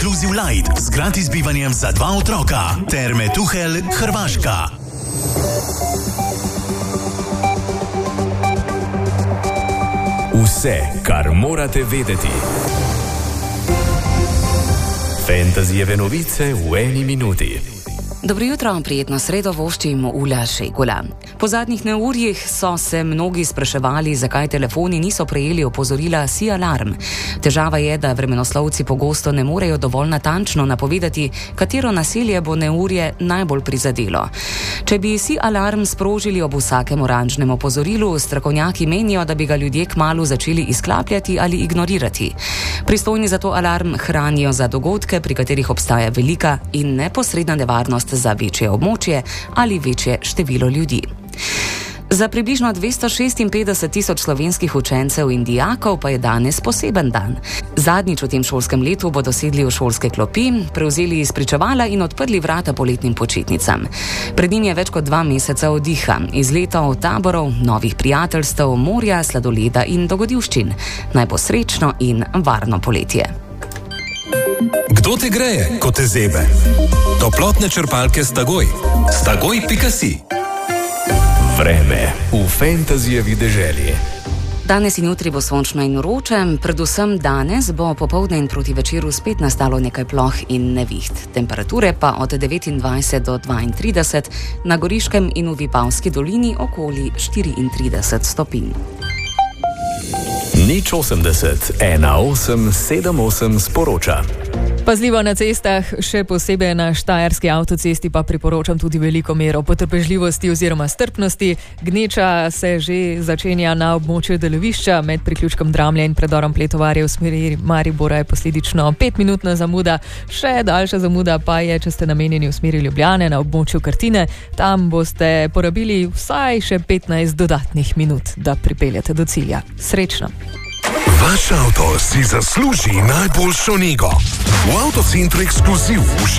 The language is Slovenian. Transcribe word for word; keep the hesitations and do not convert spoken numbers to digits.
Inclusive Light z gratis bivanjem za dva otroka. Terme Tuhelj, Hrvaška. Vse, kar morate vedeti. Fantasyjeve novice v eni minuti. Dobro jutro, prijetno sredo voščim Ula Šegula. Po zadnjih neurjih so se mnogi spraševali, zakaj telefoni niso prejeli opozorila Si alarm. Težava je, da vremenoslovci pogosto ne morejo dovolj natančno napovedati, katero naselje bo neurje najbolj prizadelo. Če bi Si alarm sprožili ob vsakem oranžnem opozorilu, strokovnjaki menijo, da bi ga ljudje kmalu začeli izklapljati ali ignorirati. Pristojni za to alarm hranijo za dogodke, pri katerih obstaja velika in neposredna nevarnost za večje območje ali večje število ljudi. Za približno dvesto šestinpetdeset tisoč slovenskih učencev in dijakov pa je danes poseben dan. Zadnjič v tem šolskem letu bodo sedli v šolske klopi, prevzeli izpričevala in odprli vrata poletnim počitnicam. Pred njim je več kot dva meseca oddiha, izletov, taborov, novih prijateljstev, morja, sladoleda in dogodivščin. Naj bo srečno in varno poletje. Kdo te greje, ko te zebe? Toplotne črpalke Stagoj. Stagoj pika si. Vreme v Fantasyjevi deželi. Danes in jutri bo sončno in vroče, predvsem danes bo popoldne in proti večeru spet nastalo nekaj ploh in neviht. Temperature pa od devetindvajset do dvaintrideset, na Goriškem in v Vipavski dolini okoli štiriintrideset stopinj. Nič osemdeset, ena osem, sedem osem sporoča. Pazljivo na cestah, še posebej na štajerski avtocesti pa priporočam tudi veliko mero potrpežljivosti oziroma strpnosti. Gneča se že začenja na območju delovišča med priključkom Dramlja in predorom Pletovarje v smeri Maribora je posledično petminutna zamuda. Še daljša zamuda pa je, če ste namenjeni v smeri Ljubljane na območju Krtine. Tam boste porabili vsaj še petnajst dodatnih minut, da pripeljete do cilja. Srečno! Vaš avto si zasluži najboljšo nego. V Avtocentru ekskluziv